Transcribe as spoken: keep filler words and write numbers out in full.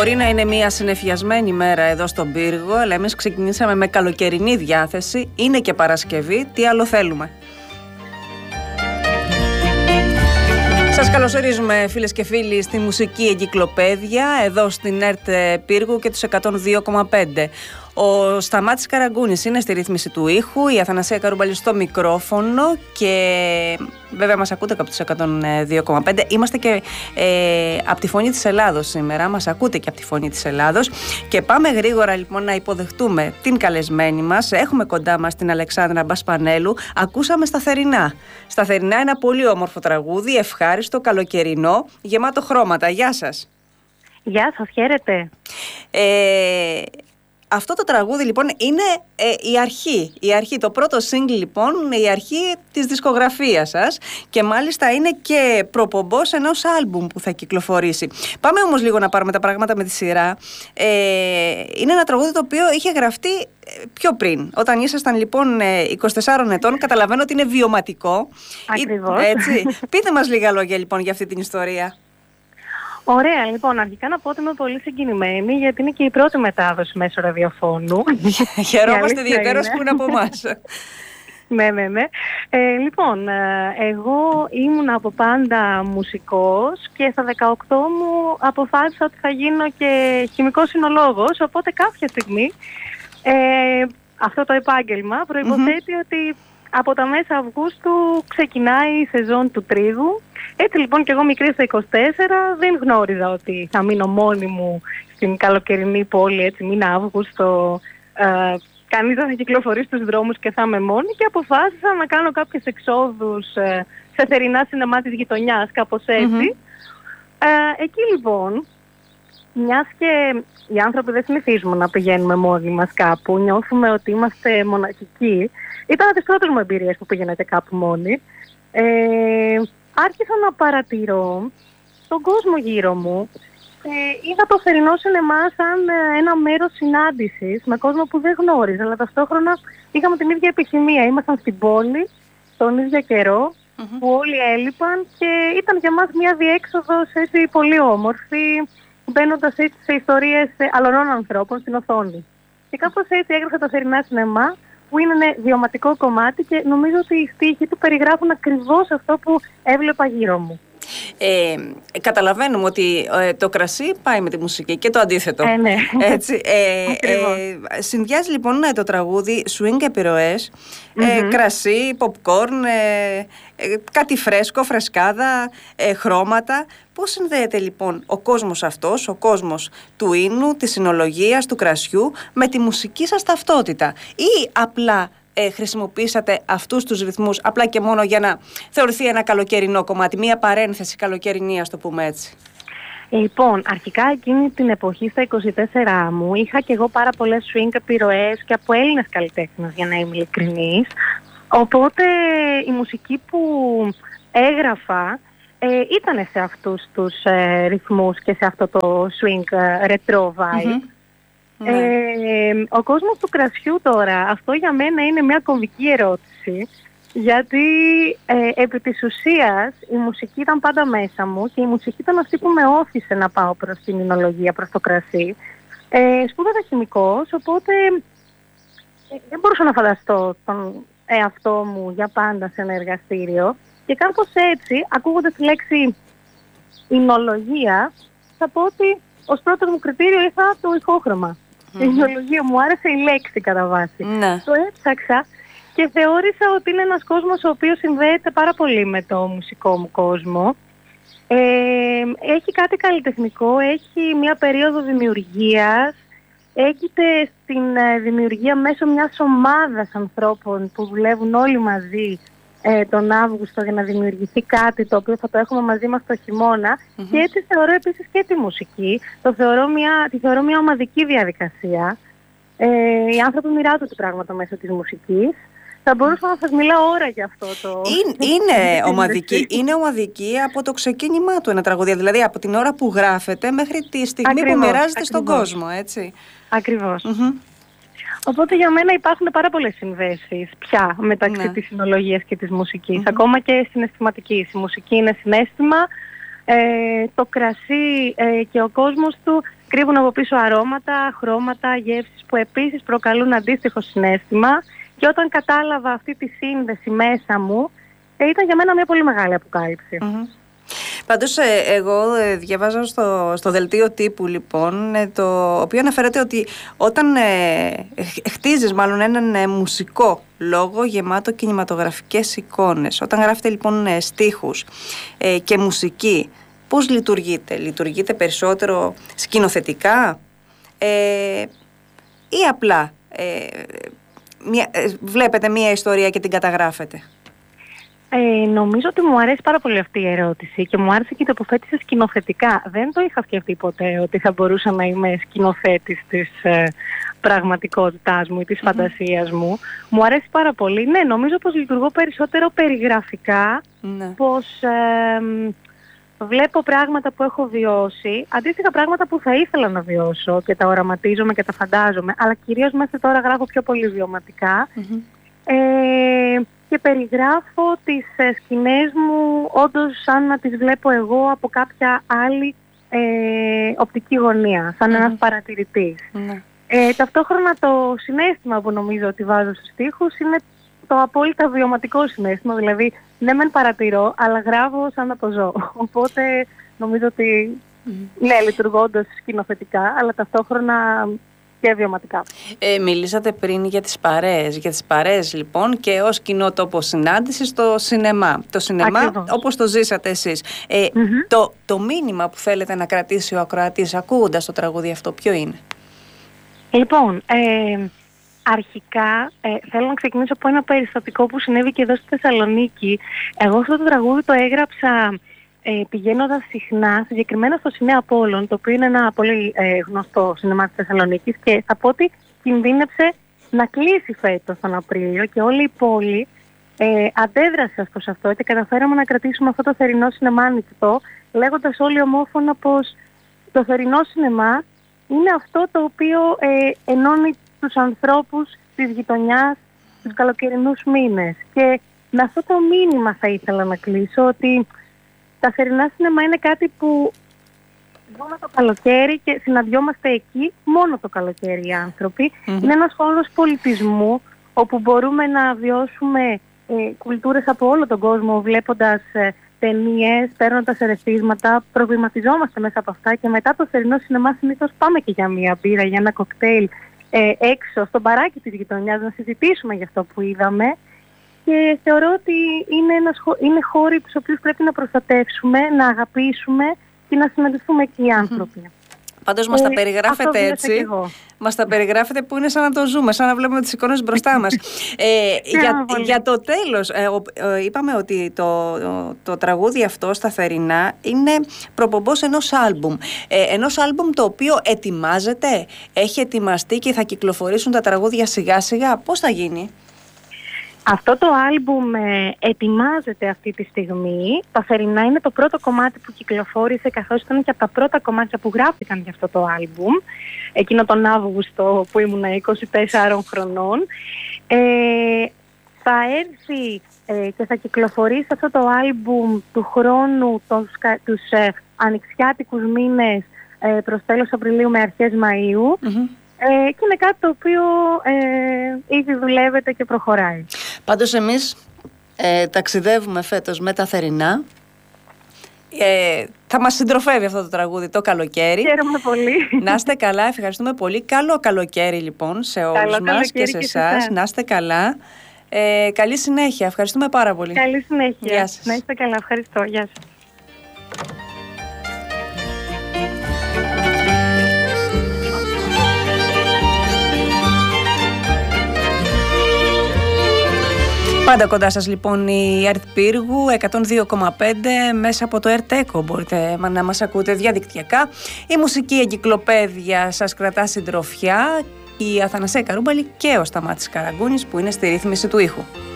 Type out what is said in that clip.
Μπορεί να είναι μια συνεφιασμένη μέρα εδώ στον Πύργο, αλλά εμείς ξεκινήσαμε με καλοκαιρινή διάθεση. Είναι και Παρασκευή, τι άλλο θέλουμε. Σας καλωσορίζουμε, φίλες και φίλοι, στη μουσική εγκυκλοπαίδεια εδώ στην ΕΡΤ Πύργου και τους εκατόν δύο κόμμα πέντε. Ο Σταμάτης Καραγκούνης είναι στη ρύθμιση του ήχου, η Αθανασία Καρούμπαλη στο μικρόφωνο και βέβαια μας ακούτε και από τους εκατόν δύο κόμμα πέντε. Είμαστε και ε, από τη Φωνή της Ελλάδος σήμερα, μας ακούτε και από τη Φωνή της Ελλάδος και πάμε γρήγορα λοιπόν να υποδεχτούμε την καλεσμένη μας. Έχουμε κοντά μας την Αλεξάνδρα Μπασπανέλου. Ακούσαμε Σταθερινά. Σταθερινά, ένα πολύ όμορφο τραγούδι, ευχάριστο, καλοκαιρινό, γεμάτο χρώματα. Γεια σας. Γεια σας, χαίρετε. Ε, Αυτό το τραγούδι λοιπόν είναι ε, η αρχή, η αρχή, το πρώτο single λοιπόν, η αρχή της δισκογραφίας σας και μάλιστα είναι και προπομπός ενός άλμπουμ που θα κυκλοφορήσει. Πάμε όμως λίγο να πάρουμε τα πράγματα με τη σειρά. Ε, είναι ένα τραγούδι το οποίο είχε γραφτεί πιο πριν. Όταν ήσασταν λοιπόν είκοσι τεσσάρων ετών, καταλαβαίνω ότι είναι βιωματικό. Ακριβώς. Έτσι. Πείτε μας λίγα λόγια λοιπόν για αυτή την ιστορία. Ωραία, λοιπόν, αρχικά να πω ότι είμαι πολύ συγκινημένη γιατί είναι και η πρώτη μετάδοση μέσω ραδιοφώνου. Χαιρόμαστε ιδιαίτερως που είναι από εμάς. Ναι, ναι, ναι. Ε, λοιπόν, εγώ ήμουν από πάντα μουσικός και στα δεκαοκτώ μου αποφάσισα ότι θα γίνω και χημικός συνολόγος, οπότε κάποια στιγμή ε, αυτό το επάγγελμα προϋποθέτει mm-hmm. ότι από τα μέσα Αυγούστου ξεκινάει η σεζόν του τρίγου. Έτσι λοιπόν και εγώ μικρή στα είκοσι τέσσερα δεν γνώριζα ότι θα μείνω μόνη μου στην καλοκαιρινή πόλη, έτσι μήνα Αύγουστο, ε, κανείς δεν θα κυκλοφορεί στους δρόμους και θα είμαι μόνη και αποφάσισα να κάνω κάποιες εξόδους ε, σε θερινά σινεμά της γειτονιάς, κάπως έτσι. Mm-hmm. Ε, εκεί λοιπόν, μιας και οι άνθρωποι δεν συνηθίζουμε να πηγαίνουμε μόνοι μας κάπου, νιώθουμε ότι είμαστε μοναχικοί, ήταν από τις πρώτες μου εμπειρίες που πήγαινατε κάπου μόνοι. Ε, άρχισα να παρατηρώ τον κόσμο γύρω μου. Ε, είδα το θερινό σινεμά σαν ε, ένα μέρος συνάντησης με κόσμο που δεν γνώριζα, αλλά ταυτόχρονα είχαμε την ίδια επιθυμία. Ήμασταν στην πόλη τον ίδιο καιρό mm-hmm. που όλοι έλειπαν και ήταν για μας μια διέξοδος έτσι πολύ όμορφη, μπαίνοντας έτσι σε ιστορίες αλλωνών ανθρώπων στην οθόνη. Και κάπως έτσι έγραψα το θερινά σινεμά, που είναι ένα βιωματικό κομμάτι και νομίζω ότι οι στίχοι του περιγράφουν ακριβώς αυτό που έβλεπα γύρω μου. Ε, καταλαβαίνουμε ότι ε, το κρασί πάει με τη μουσική και το αντίθετο. Ε, ναι. Έτσι, ε, ε, συνδυάζει λοιπόν το τραγούδι swing επιρροές, mm-hmm. ε, κρασί, popcorn, ε, ε, κάτι φρέσκο, φρεσκάδα, ε, χρώματα. Πώς συνδέεται λοιπόν ο κόσμος αυτός, ο κόσμος του ίνου, της συνολογίας, του κρασιού με τη μουσική σας ταυτότητα ή απλά Ε, χρησιμοποιήσατε αυτούς τους ρυθμούς απλά και μόνο για να θεωρηθεί ένα καλοκαιρινό κομμάτι, μία παρένθεση καλοκαιρινή, ας το πούμε έτσι? Λοιπόν, αρχικά εκείνη την εποχή στα είκοσι τέσσερα μου είχα και εγώ πάρα πολλές swing επιρροές και από Έλληνες καλλιτέχνες, για να είμαι ειλικρινής. Οπότε η μουσική που έγραφα ε, ήταν σε αυτούς τους ε, ρυθμούς και σε αυτό το swing ε, retro vibe. Mm-hmm. Ε, ναι. Ο κόσμος του κρασιού τώρα, αυτό για μένα είναι μια κομβική ερώτηση, γιατί ε, επί της ουσίας η μουσική ήταν πάντα μέσα μου και η μουσική ήταν αυτή που με όθησε να πάω προς την εινολογία, προς το κρασί. Ε, σπούδασα χημικός, οπότε ε, δεν μπορούσα να φανταστώ τον εαυτό μου για πάντα σε ένα εργαστήριο και κάπως έτσι, ακούγοντας τη λέξη εινολογία, θα πω ότι ως πρώτο μου κριτήριο είχα το ηχόχρωμα. Mm-hmm. Η εινολογία μου άρεσε η λέξη κατά βάση. Ναι. Το έψαξα και θεώρησα ότι είναι ένας κόσμος ο οποίος συνδέεται πάρα πολύ με το μουσικό μου κόσμο. Ε, έχει κάτι καλλιτεχνικό, έχει μια περίοδο δημιουργίας, έχετε στην δημιουργία μέσω μιας ομάδας ανθρώπων που δουλεύουν όλοι μαζί ε, τον Αύγουστο για να δημιουργηθεί κάτι το οποίο θα το έχουμε μαζί μας το χειμώνα mm-hmm. και έτσι θεωρώ επίσης και τη μουσική, το θεωρώ μια, τη θεωρώ μια ομαδική διαδικασία. Ε, οι άνθρωποι μοιράζονται πράγματα μέσω της μουσικής. Θα μπορούσα να σας μιλάω ώρα για αυτό το... Είναι, είναι, ομαδική, είναι ομαδική από το ξεκίνημά του ένα τραγούδι, δηλαδή από την ώρα που γράφετε μέχρι τη στιγμή ακριβώς, που μοιράζεται ακριβώς. στον κόσμο, έτσι. Ακριβώς. Mm-hmm. Οπότε για μένα υπάρχουν πάρα πολλές συνδέσεις πια μεταξύ ναι. της συνολογίας και της μουσικής, mm-hmm. ακόμα και συναισθηματικής. Η μουσική είναι συναίσθημα, Ε, το κρασί ε, και ο κόσμος του κρύβουν από πίσω αρώματα, χρώματα, γεύσεις που επίσης προκαλούν αντίστοιχο συναίσθημα, και όταν κατάλαβα αυτή τη σύνδεση μέσα μου, ε, ήταν για μένα μια πολύ μεγάλη αποκάλυψη. Mm-hmm. Πάντως εγώ διαβάζω στο, στο δελτίο τύπου, λοιπόν, το οποίο αναφέρεται ότι όταν ε, χτίζεις μάλλον έναν ε, μουσικό λόγο γεμάτο κινηματογραφικές εικόνες, όταν γράφετε λοιπόν ε, στίχους ε, και μουσική, πώς λειτουργείτε? Λειτουργείτε περισσότερο σκηνοθετικά ε, ή απλά ε, μια, ε, βλέπετε μια ιστορία και την καταγράφετε? Ε, νομίζω ότι μου αρέσει πάρα πολύ αυτή η ερώτηση και μου άρεσε και το τοποθέτησε σκηνοθετικά. Δεν το είχα σκεφτεί ποτέ ότι θα μπορούσα να είμαι σκηνοθέτης της ε, πραγματικότητάς μου ή της mm-hmm. φαντασίας μου. Μου αρέσει πάρα πολύ. Ναι, νομίζω πως λειτουργώ περισσότερο περιγραφικά, mm-hmm. πως ε, βλέπω πράγματα που έχω βιώσει, αντίστοιχα πράγματα που θα ήθελα να βιώσω και τα οραματίζομαι και τα φαντάζομαι, αλλά κυρίως μέχρι τώρα γράφω πιο πολύ βιωματικά. Mm-hmm. Ε, και περιγράφω τις ε, σκηνές μου όντως σαν να τις βλέπω εγώ από κάποια άλλη ε, οπτική γωνία, σαν mm-hmm. ένας παρατηρητής. Mm-hmm. Ε, ταυτόχρονα το συναίσθημα που νομίζω ότι βάζω στους στίχους είναι το απόλυτα βιωματικό συναίσθημα, δηλαδή ναι μεν παρατηρώ, αλλά γράφω σαν να το ζω. Οπότε νομίζω ότι mm-hmm. ναι, λειτουργώ όντως σκηνοθετικά, αλλά ταυτόχρονα και βιωματικά. Ε, μιλήσατε πριν για τις παρέες. Για τις παρέες λοιπόν και ως κοινό τόπο συνάντηση στο σινεμά. Το σινεμά Ακριβώς. όπως το ζήσατε εσείς. Ε, mm-hmm. το, το μήνυμα που θέλετε να κρατήσει ο ακροατής ακούγοντας το τραγούδι αυτό ποιο είναι? Λοιπόν, ε, αρχικά ε, θέλω να ξεκινήσω από ένα περιστατικό που συνέβη και εδώ στη Θεσσαλονίκη. Εγώ αυτό το τραγούδι το έγραψα Ε, πηγαίνοντας συχνά, συγκεκριμένα στο Σινέ Απόλλων, το οποίο είναι ένα πολύ ε, γνωστό σινεμά της Θεσσαλονίκης, και θα πω ότι κινδύνεψε να κλείσει φέτος τον Απρίλιο και όλη η πόλη ε, αντέδρασε προς αυτό και καταφέραμε να κρατήσουμε αυτό το θερινό σινεμά ανοιχτό, λέγοντας όλοι ομόφωνα πως το θερινό σινεμά είναι αυτό το οποίο ε, ενώνει τους ανθρώπους της γειτονιάς τους καλοκαιρινούς μήνες. Και με αυτό το μήνυμα θα ήθελα να κλείσω, ότι τα θερινά σινεμά είναι κάτι που δούμε το καλοκαίρι και συναντιόμαστε εκεί μόνο το καλοκαίρι οι άνθρωποι. Mm-hmm. Είναι ένας χώρος πολιτισμού όπου μπορούμε να βιώσουμε ε, κουλτούρες από όλο τον κόσμο, βλέποντας ε, ταινίες, παίρνοντας ερεθίσματα, προβληματιζόμαστε μέσα από αυτά, και μετά το θερινό σινεμά συνήθως πάμε και για μία μπύρα, για ένα κοκτέιλ ε, έξω στο μπαράκι της γειτονιάς, να συζητήσουμε για αυτό που είδαμε. Και θεωρώ ότι είναι, ένας, είναι χώροι τους οποίους πρέπει να προστατεύσουμε, να αγαπήσουμε και να συναντηθούμε εκεί οι άνθρωποι. Πάντως μας ε, τα περιγράφετε έτσι, μας τα περιγράφετε που είναι σαν να το ζούμε, σαν να βλέπουμε τις εικόνες μπροστά μας. ε, για, για το τέλος, ε, ε, είπαμε ότι το, το, το τραγούδι αυτό στα θερινά είναι προπομπός ενός άλμπουμ. Ε, ενός άλμπουμ το οποίο ετοιμάζεται, έχει ετοιμαστεί και θα κυκλοφορήσουν τα τραγούδια σιγά σιγά. Πώς θα γίνει? Αυτό το άλμπουμ ε, ετοιμάζεται αυτή τη στιγμή. Τα θερινά είναι το πρώτο κομμάτι που κυκλοφόρησε, καθώς ήταν και από τα πρώτα κομμάτια που γράφτηκαν για αυτό το άλμπουμ, εκείνο τον Αύγουστο που ήμουν είκοσι τεσσάρων χρονών. Ε, θα έρθει ε, και θα κυκλοφορήσει αυτό το άλμπουμ του χρόνου, τους, τους ε, ανοιξιάτικους μήνες, ε, προς τέλος Απριλίου με αρχές Μαΐου. Mm-hmm. Ε, και είναι κάτι το οποίο ε, ήδη δουλεύεται και προχωράει. Πάντως εμείς ε, ταξιδεύουμε φέτος με τα θερινά. Ε, θα μας συντροφεύει αυτό το τραγούδι το καλοκαίρι. Χαίρομαι πολύ. Να είστε καλά, ευχαριστούμε πολύ. Καλό καλοκαίρι λοιπόν σε όλους Καλό μας και σε εσάς. Να είστε καλά. Ε, καλή συνέχεια, ευχαριστούμε πάρα πολύ. Καλή συνέχεια. Γεια σας. Να είστε καλά, ευχαριστώ. Γεια σας. Πάντα κοντά σας λοιπόν η ΕΡΤ Πύργου εκατόν δύο κόμμα πέντε, μέσα από το ΕΡΤ Echo μπορείτε να μας ακούτε διαδικτυακά. Η μουσική εγκυκλοπαίδεια σας κρατά συντροφιά, η Αθανασία Καρούμπαλη και ο Σταμάτης Καραγκούνης που είναι στη ρύθμιση του ήχου.